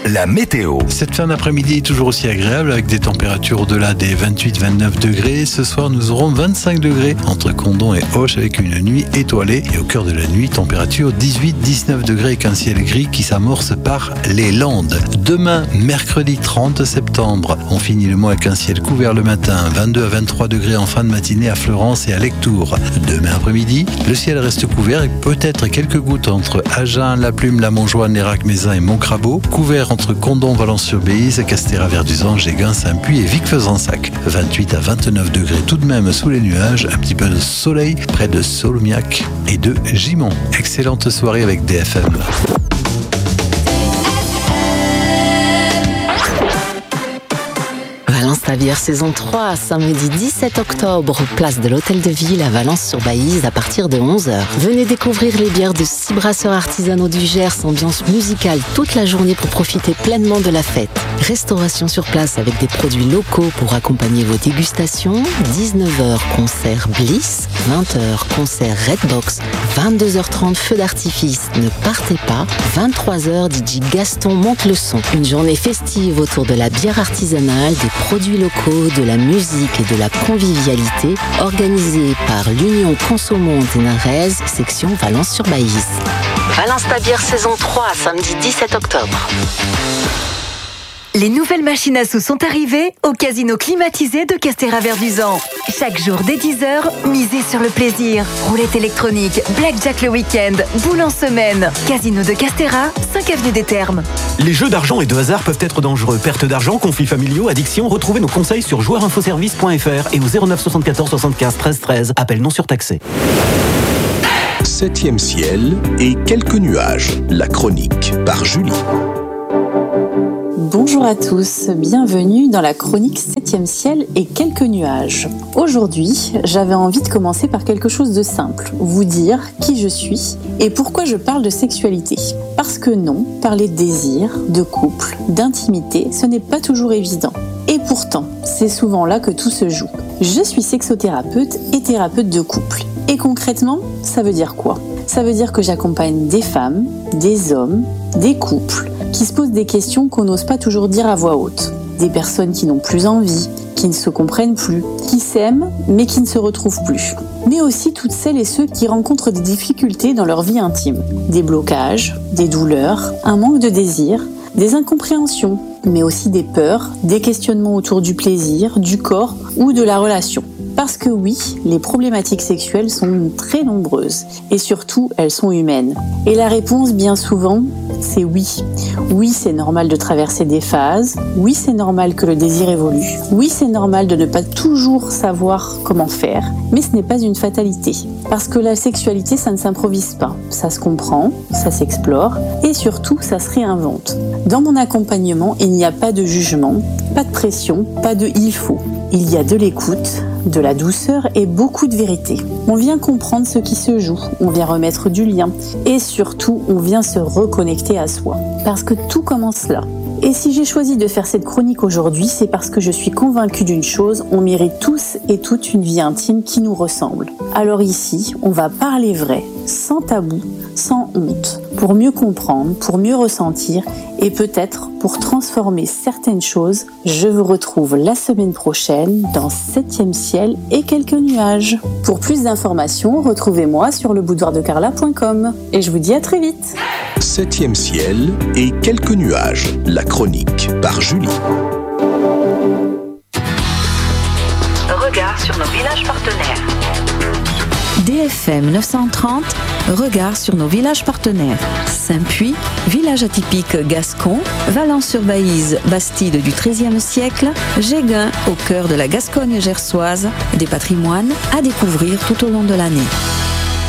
la météo. Cette fin d'après-midi est toujours aussi agréable avec des températures au-delà des 28-29 degrés. Ce soir, nous aurons 25 degrés entre Condom et Auch avec une nuit étoilée. Et au cœur de la nuit, température 18-19 degrés avec un ciel gris qui s'amorce par les Landes. Demain, mercredi 30 septembre, on finit le mois avec un ciel couvert le matin, 22 à 23 degrés en fin de matinée à Fleurance et à Lectoure. Demain après-midi, le ciel reste couvert avec peut-être quelques gouttes entre Agen, La Plume, La Montjoie, Nérac-Mézin et Montcrabeau. Couvert entre Condom, Valence-sur-Béise, Castéra-Verduzan, Géguin, Saint-Puy et Vic-Fezensac. 28 à 29 degrés tout de même sous les nuages, un petit peu de soleil près de Solomiac et de Gimont. Excellente soirée avec DFM. Valence la bière saison 3, samedi 17 octobre, place de l'Hôtel de Ville à Valence-sur-Baïse à partir de 11h. Venez découvrir les bières de 6 brasseurs artisanaux du Gers, ambiance musicale toute la journée pour profiter pleinement de la fête. Restauration sur place avec des produits locaux pour accompagner vos dégustations. 19h, concert Bliss. 20h, concert Redbox. 22h30, feu d'artifice. Ne partez pas. 23h, DJ Gaston monte le son. Une journée festive autour de la bière artisanale, des produits locaux, de la musique et de la convivialité, organisée par l'Union Consommante et Narez, section Valence-sur-Baïse. Valence la bière saison 3, samedi 17 octobre. Les nouvelles machines à sous sont arrivées au casino climatisé de Castéra-Verduzan. Chaque jour dès 10h, misez sur le plaisir. Roulette électronique, blackjack le week-end, boule en semaine. Casino de Castéra, 5 avenue des Thermes. Les jeux d'argent et de hasard peuvent être dangereux. Perte d'argent, conflits familiaux, addiction. Retrouvez nos conseils sur joueurinfoservice.fr et au 09 74 75 13 13. Appel non surtaxé. 7e ciel et quelques nuages. La chronique par Julie. Bonjour à tous, bienvenue dans la chronique 7e ciel et quelques nuages. Aujourd'hui, j'avais envie de commencer par quelque chose de simple, vous dire qui je suis et pourquoi je parle de sexualité. Parce que non, parler de désir, de couple, d'intimité, ce n'est pas toujours évident. Et pourtant, c'est souvent là que tout se joue. Je suis sexothérapeute et thérapeute de couple. Et concrètement, ça veut dire quoi ? Ça veut dire que j'accompagne des femmes, des hommes, des couples qui se posent des questions qu'on n'ose pas toujours dire à voix haute. Des personnes qui n'ont plus envie, qui ne se comprennent plus, qui s'aiment mais qui ne se retrouvent plus. Mais aussi toutes celles et ceux qui rencontrent des difficultés dans leur vie intime. Des blocages, des douleurs, un manque de désir, des incompréhensions, mais aussi des peurs, des questionnements autour du plaisir, du corps ou de la relation. Parce que oui, les problématiques sexuelles sont très nombreuses et surtout, elles sont humaines. Et la réponse, bien souvent, c'est oui. Oui, c'est normal de traverser des phases. Oui, c'est normal que le désir évolue. Oui, c'est normal de ne pas toujours savoir comment faire. Mais ce n'est pas une fatalité. Parce que la sexualité, ça ne s'improvise pas. Ça se comprend, ça s'explore et surtout, ça se réinvente. Dans mon accompagnement, il n'y a pas de jugement, pas de pression, pas de il faut. Il y a de l'écoute, de la douceur et beaucoup de vérité. On vient comprendre ce qui se joue, on vient remettre du lien et surtout, on vient se reconnecter à soi. Parce que tout commence là. Et si j'ai choisi de faire cette chronique aujourd'hui, c'est parce que je suis convaincue d'une chose, on mérite tous et toutes une vie intime qui nous ressemble. Alors ici, on va parler vrai, sans tabou, sans honte, pour mieux comprendre, pour mieux ressentir et peut-être pour transformer certaines choses. Je vous retrouve la semaine prochaine dans 7e ciel et quelques nuages. Pour plus d'informations, retrouvez-moi sur leboudoirdecarla.com et je vous dis à très vite. 7e ciel et quelques nuages. La chronique par Julie. Regard sur nos villages partenaires. DFM 930, regard sur nos villages partenaires. Saint-Puy, village atypique gascon, Valence-sur-Baïse, bastide du XIIIe siècle, Géguin, au cœur de la Gascogne gersoise, des patrimoines à découvrir tout au long de l'année.